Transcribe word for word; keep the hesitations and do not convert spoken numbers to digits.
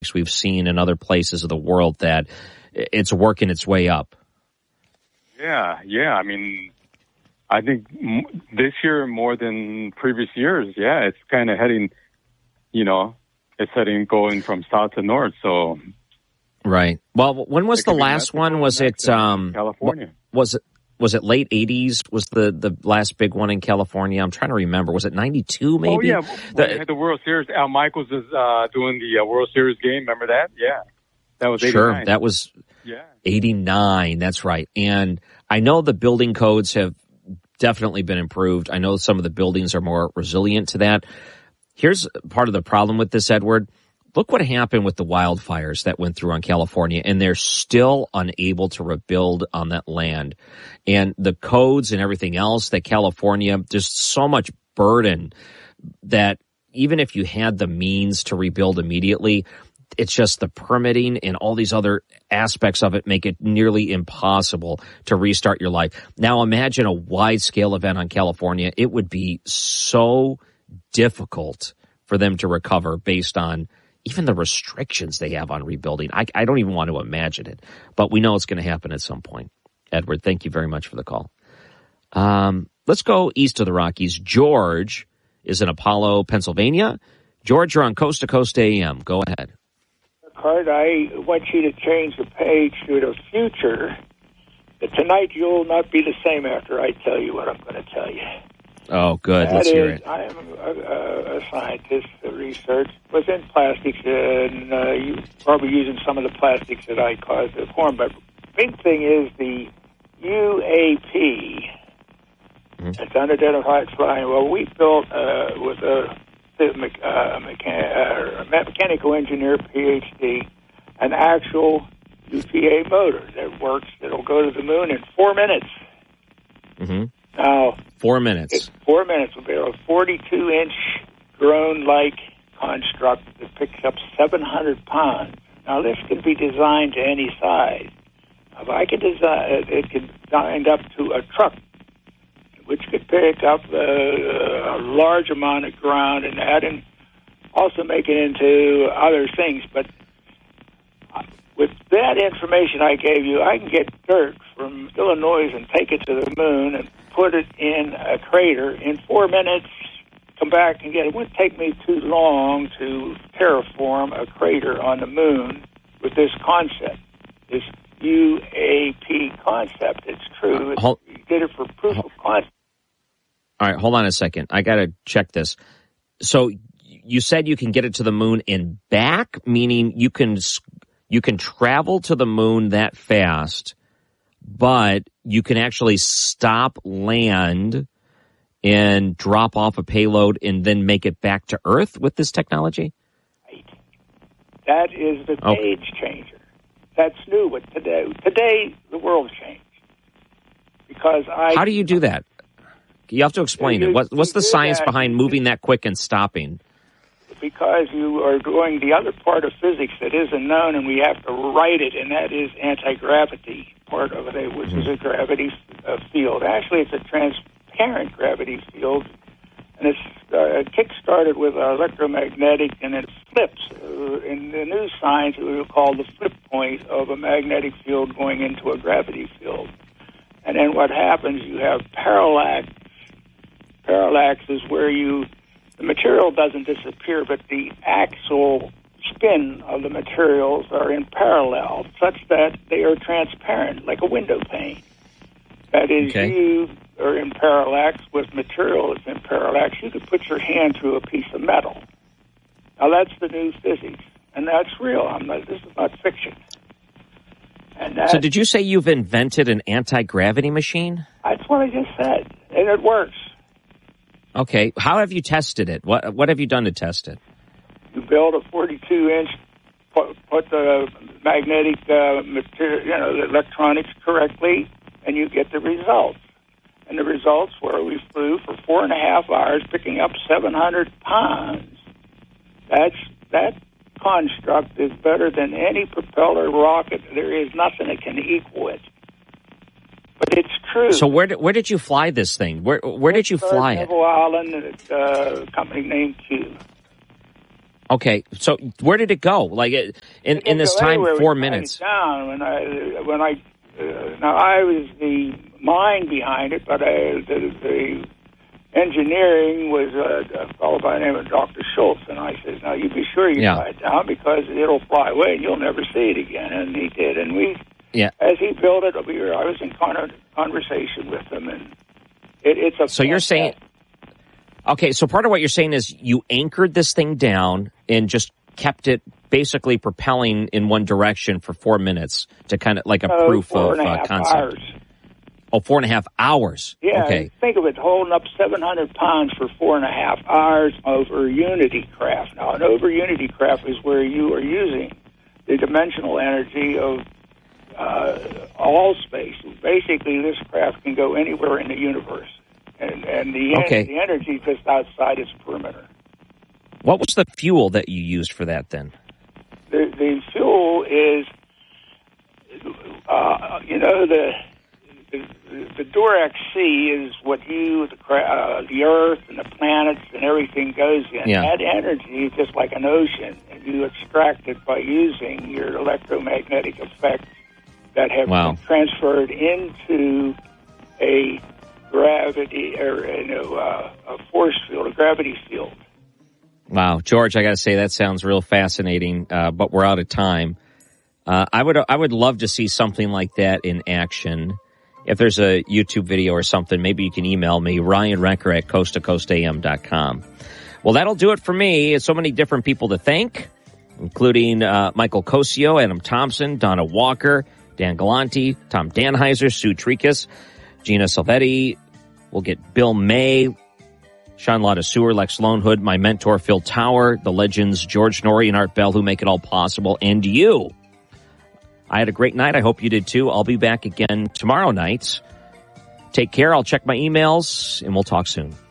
we've seen in other places of the world that it's working its way up. Yeah, yeah. I mean, I think m- this year more than previous years, yeah, it's kind of heading, you know, it's heading going from south to north. So, right. Well, when was the last one? Was it um, California? Was it was it late eighties? Was the, the last big one in California? I'm trying to remember. Was it ninety-two? Maybe. Oh yeah, the, we had the World Series. Al Michaels is uh, doing the uh, World Series game. Remember that? Yeah, that was eighty-nine. Sure. That was yeah eighty-nine. That's right. And I know the building codes have definitely been improved. I know some of the buildings are more resilient to that. Here's part of the problem with this, Edward. Look what happened with the wildfires that went through on California, and they're still unable to rebuild on that land. And the codes and everything else that California, there's so much burden that even if you had the means to rebuild immediately, it's just the permitting and all these other aspects of it make it nearly impossible to restart your life. Now imagine a wide-scale event on California. It would be so difficult for them to recover based on even the restrictions they have on rebuilding. I, I don't even want to imagine it, but we know it's going to happen at some point. Edward, thank you very much for the call. Um, let's go east of the Rockies. George is in Apollo, Pennsylvania. George, you're on Coast to Coast A M. Go ahead. Card, I want you to change the page to the future. Tonight you'll not be the same after I tell you what I'm going to tell you. Oh, good. That Let's is, hear it. I am a, a scientist. The research was in plastics, and uh, you probably using some of the plastics that I caused to form. But big thing is the U A P. Mm-hmm. It's unidentified flying. Well, we built uh, with a, uh, mechan- uh, mechanical engineer, PhD, an actual U P A motor that works. It'll go to the moon in four minutes. Mm-hmm. Now, four minutes. It's four minutes will be a forty-two inch drone-like construct that picks up seven hundred pounds. Now, this can be designed to any size. If I could design, it could wind up to a truck, which could pick up uh, a large amount of ground and that, and also make it into other things. But with that information I gave you, I can get dirt from Illinois and take it to the moon and put it in a crater in four minutes, come back and get it. It wouldn't take me too long to terraform a crater on the moon with this concept, this U A P concept. It's true. Uh, hold, you did it for proof of concept. All right, hold on a second. I got to check this. So you said you can get it to the moon and back, meaning you can you can travel to the moon that fast, but you can actually stop, land, and drop off a payload and then make it back to Earth with this technology? Right. That is the okay. page changer. That's new with today. Today, the world changed. Because I... How do you do that? You have to explain you, it. What, what's the science that, behind moving that quick and stopping? Because you are doing the other part of physics that isn't known, and we have to write it, and that is anti-gravity part of it, which mm-hmm. is a gravity uh, field. Actually, it's a transparent gravity field, and it's uh, kick-started with electromagnetic, and it flips. Uh, in the new science, it would be called the flip point of a magnetic field going into a gravity field. And then what happens, you have parallax. Parallax is where you... The material doesn't disappear, but the axial spin of the materials are in parallel, such that they are transparent, like a window pane. That is, okay. you are in parallax with material that's in parallax. You could put your hand through a piece of metal. Now, that's the new physics, and that's real. I'm not, this is not fiction. And that, so did you say you've invented an anti-gravity machine? That's what I just said, and it works. Okay. How have you tested it? What What have you done to test it? You build a forty-two inch, put, put the magnetic uh, material, you know, the electronics correctly, and you get the results. And the results were we flew for four and a half hours, picking up seven hundred pounds. That's that construct is better than any propeller rocket. There is nothing that can equal it. But it's true. So where did, where did you fly this thing? Where where did you fly it? Neville Island, uh, a company named Q. Okay, so where did it go? Like in in this time, four minutes. Down when I when I uh, now I was the mind behind it, but I, the, the engineering was a, a fellow by the name of Doctor Schultz, and I said, "Now you be sure you yeah. tie it down because it'll fly away and you'll never see it again." And he did, and we, yeah. as he built it, we were, I was in con- conversation with him, and it, it's a. So you're saying. Okay, so part of what you're saying is you anchored this thing down and just kept it basically propelling in one direction for four minutes to kind of like a uh, proof four of and a uh, half concept. Hours. Oh, four and a half hours. Yeah, okay. Think of it, holding up seven hundred pounds for four and a half hours over Unity craft. Now, an over Unity craft is where you are using the dimensional energy of uh, all space. Basically, this craft can go anywhere in the universe. And, and the, okay. en- the energy just outside its perimeter. What was the fuel that you used for that then? The, the fuel is, uh, you know, the, the the Durac C is what you, the, uh, the Earth and the planets and everything goes in. Yeah. That energy is just like an ocean, and you extract it by using your electromagnetic effects that have wow. been transferred into a gravity, or you know, uh, a force field, a gravity field. Wow, George, I got to say that sounds real fascinating, uh, but we're out of time. Uh, I would, I would love to see something like that in action. If there's a YouTube video or something, maybe you can email me, Ryan Recker at coast to coast a m dot com. Well, that'll do it for me. So many different people to thank, including uh, Michael Cosio, Adam Thompson, Donna Walker, Dan Galanti, Tom Danheiser, Sue Tricus, Gina Salvetti. We'll get Bill May, Sean Lotta Sewer, Lex Lonehood, my mentor Phil Tower, the legends George Norrie and Art Bell who make it all possible, and you. I had a great night. I hope you did too. I'll be back again tomorrow night. Take care. I'll check my emails, and we'll talk soon.